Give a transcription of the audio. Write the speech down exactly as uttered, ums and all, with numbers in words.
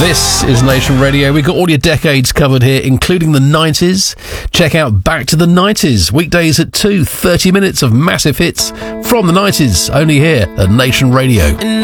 This is Nation Radio. We've got all your decades covered here, including the nineties. Check out Back to the nineties, weekdays at two, thirty minutes of massive hits from the nineties, only here at Nation Radio.